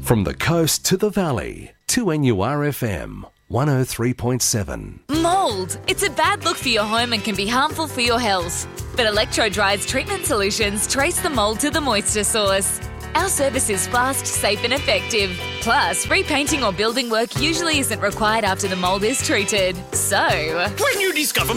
From the coast to the valley, 2NURFM 103.7. Mold. It's a bad look for your home and can be harmful for your health. But Electro-Dry's treatment solutions trace the mold to the moisture source. Our service is fast, safe and effective. Plus, repainting or building work usually isn't required after the mold is treated. So, when you discover